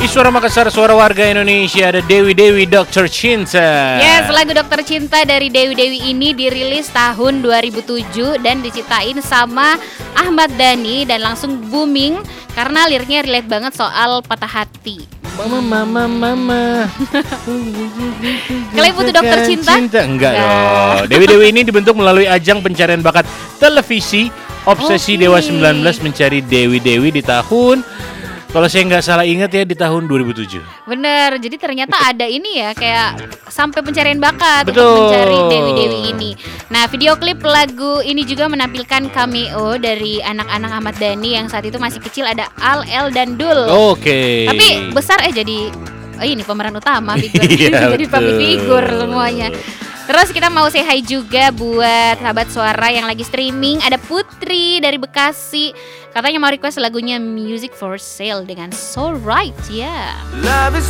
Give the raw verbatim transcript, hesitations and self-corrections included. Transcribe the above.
Suara Makassar, suara warga Indonesia. Ada Dewi Dewi dokter Cinta. Yes, lagu dokter Cinta dari Dewi Dewi ini dirilis tahun dua ribu tujuh dan diciptain sama Ahmad Dhani dan langsung booming karena liriknya relate banget soal patah hati. Mama mama mama. Kalian butuh dokter cinta? Cinta enggak loh. Dewi Dewi ini dibentuk melalui ajang pencarian bakat televisi Obsesi Okay. Dewa sembilan belas mencari Dewi Dewi di tahun, kalau saya nggak salah ingat ya, di tahun dua ribu tujuh. Bener, jadi ternyata ada ini ya kayak sampai pencarian bakat Betul. untuk mencari Dewi-Dewi ini. Nah, video klip lagu ini juga menampilkan cameo dari anak-anak Ahmad Dhani yang saat itu masih kecil, ada Al, El, dan Dul. Oke. Tapi besar eh jadi oh ini pemeran utama figur. Iya, Jadi betul. public figure semuanya. Terus kita mau say hi juga buat sahabat suara yang lagi streaming. Ada Putri dari Bekasi. Katanya mau request lagunya Music for Sale dengan So Right ya. Love is